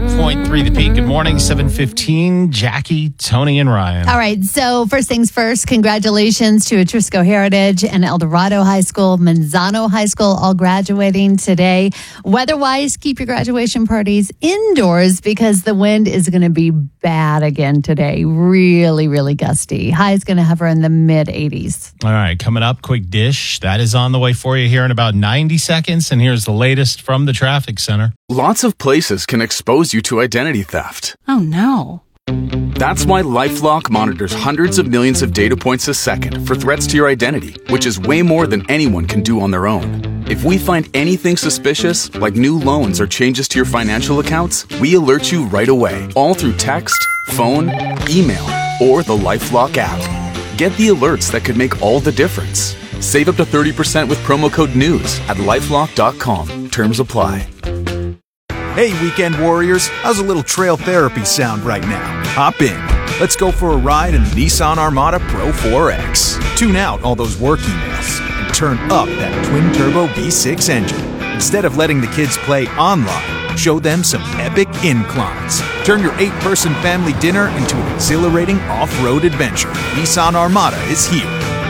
101.3 The Peak. Good morning, 7:15. Jackie, Tony, and Ryan. All right, so first things first, congratulations to Etrisco Heritage and El Dorado High School, Manzano High School, all graduating today. Weather-wise, keep your graduation parties indoors because the wind is going to be bad again today. Really, really gusty. High is going to hover in the mid-80s. All right, coming up, quick dish. That is on the way for you here in about 90 seconds. And here's the latest from the traffic center. Lots of places can expose you to identity theft. Oh, no. That's why LifeLock monitors hundreds of millions of data points a second for threats to your identity, which is way more than anyone can do on their own. If we find anything suspicious, like new loans or changes to your financial accounts, we alert you right away, all through text, phone, email, or the LifeLock app. Get the alerts that could make all the difference. Save up to 30% with promo code NEWS at LifeLock.com. Terms apply. Hey, weekend warriors, how's a little trail therapy sound right now? Hop in. Let's go for a ride in the Nissan Armada Pro 4X. Tune out all those work emails and turn up that twin-turbo V6 engine. Instead of letting the kids play online, show them some epic inclines. Turn your 8-person family dinner into an exhilarating off-road adventure. Nissan Armada is here.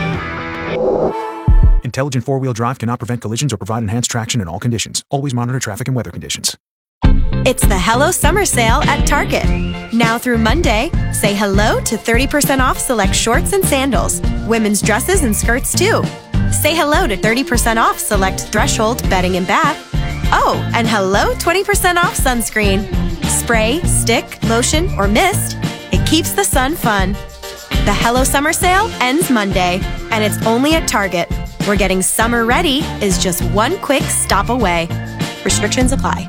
Intelligent four-wheel drive cannot prevent collisions or provide enhanced traction in all conditions. Always monitor traffic and weather conditions. It's the Hello Summer Sale at Target. Now through Monday, say hello to 30% off select shorts and sandals, women's dresses and skirts too. Say hello to 30% off select Threshold bedding and bath. Oh, and hello 20% off sunscreen. Spray, stick, lotion, or mist. It keeps the sun fun. The Hello Summer Sale ends Monday, and it's only at Target, where getting summer ready is just one quick stop away. Restrictions apply.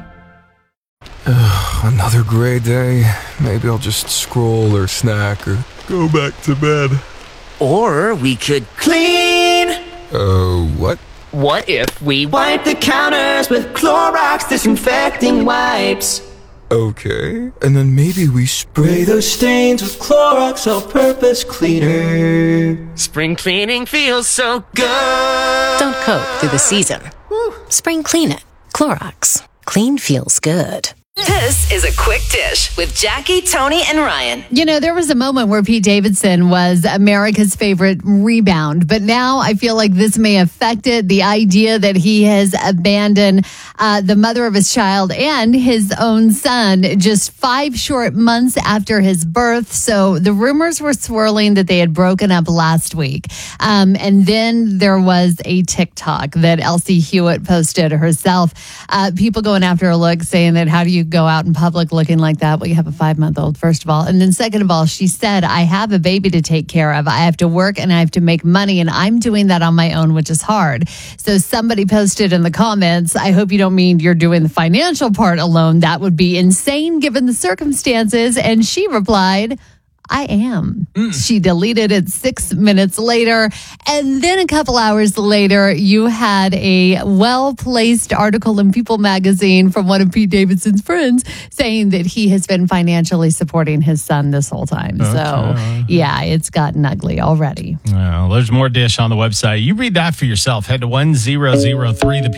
Another gray day. Maybe I'll just scroll or snack or go back to bed. Or we could clean. What? What if we wipe the counters with Clorox disinfecting wipes? Okay. And then maybe we spray those stains with Clorox all-purpose cleaner. Spring cleaning feels so good. Don't coat through the season. Spring clean it. Clorox. Clean feels good. This is a quick dish with Jackie, Tony, and Ryan. You know, there was a moment where Pete Davidson was America's favorite rebound, but now I feel like this may affect it. The idea that he has abandoned the mother of his child and his own son just 5 short months after his birth. So the rumors were swirling that they had broken up last week. And then there was a TikTok that Elsie Hewitt posted herself. People going after her look, saying that how do you go out in public looking like that? Well, you have a 5-month-old, first of all. And then second of all, she said, I have a baby to take care of. I have to work and I have to make money, and I'm doing that on my own, which is hard. So somebody posted in the comments, I hope you don't mean you're doing the financial part alone. That would be insane given the circumstances. And she replied, I am. She deleted it 6 minutes later. And then a couple hours later, you had a well-placed article in People magazine from one of Pete Davidson's friends saying that he has been financially supporting his son this whole time. Okay. So, yeah, it's gotten ugly already. Well, there's more dish on the website. You read that for yourself. Head to 1003 The